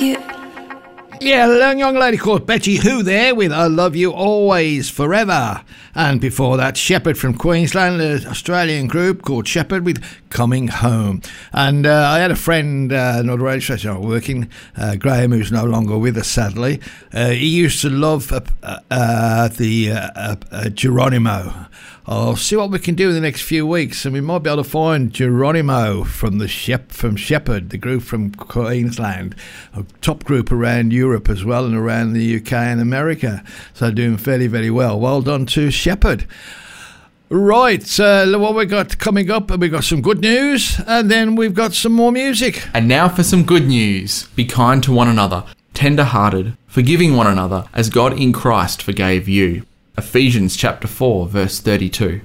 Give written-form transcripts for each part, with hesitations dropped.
Yeah, a young lady called Betty Who there with I Love You Always Forever. And before that, Shepherd from Queensland, an Australian group called Shepherd with Coming Home. And I had a friend, another radio station I was working, Graham, who's no longer with us sadly. He used to love Geronimo. I'll see what we can do in the next few weeks, and we might be able to find Geronimo from Shepherd, the group from Queensland, a top group around Europe as well and around the UK and America. So doing fairly, very well. Well done to Shepherd. Right, what we got coming up, we've got some good news, and then we've got some more music. And now for some good news. Be kind to one another, tender-hearted, forgiving one another, as God in Christ forgave you. Ephesians chapter 4, verse 32.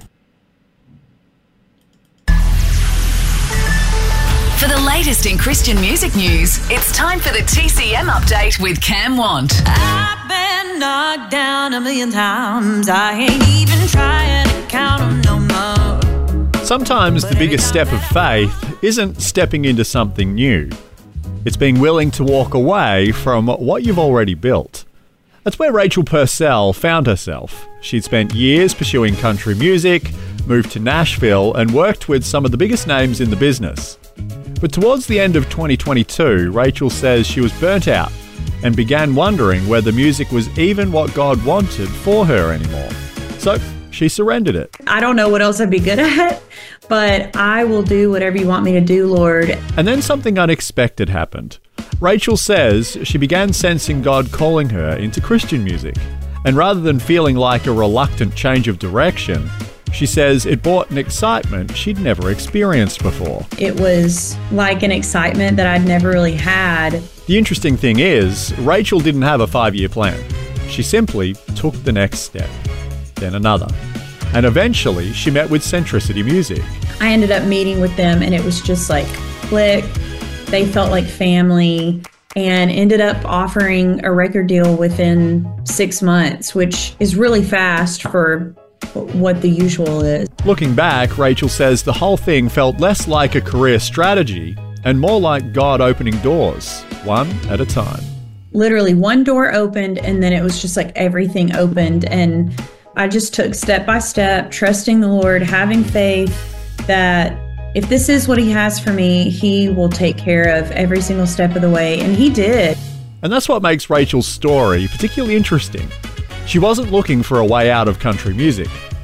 For the latest in Christian music news, it's time for the TCM update with Cam Want. I've been knocked down 1,000,000 times. I ain't even trying to count them no more. Sometimes the biggest step of faith isn't stepping into something new. It's being willing to walk away from what you've already built. That's where Rachel Purcell found herself. She'd spent years pursuing country music, moved to Nashville, and worked with some of the biggest names in the business. But towards the end of 2022, Rachel says she was burnt out and began wondering whether music was even what God wanted for her anymore. So she surrendered it. I don't know what else I'd be good at, but I will do whatever you want me to do, Lord. And then something unexpected happened. Rachel says she began sensing God calling her into Christian music. And rather than feeling like a reluctant change of direction, she says it brought an excitement she'd never experienced before. It was like an excitement that I'd never really had. The interesting thing is, Rachel didn't have a 5-year plan. She simply took the next step, then another. And eventually, she met with Centricity Music. I ended up meeting with them, and it was just like, click. They felt like family, and ended up offering a record deal within 6 months, which is really fast for what the usual is. Looking back, Rachel says the whole thing felt less like a career strategy and more like God opening doors, one at a time. Literally one door opened, and then it was just like everything opened, and I just took step by step, trusting the Lord, having faith that if this is what He has for me, He will take care of every single step of the way, and He did. And that's what makes Rachel's story particularly interesting. She wasn't looking for a way out of country music.